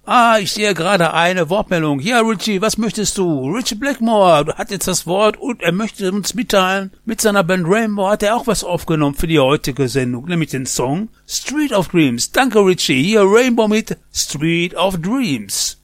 Ich sehe gerade eine Wortmeldung. Ja, Richie, was möchtest du? Richie Blackmore hat jetzt das Wort und er möchte uns mitteilen, mit seiner Band Rainbow hat er auch was aufgenommen für die heutige Sendung, nämlich den Song Street of Dreams. Danke, Richie. Hier Rainbow mit Street of Dreams.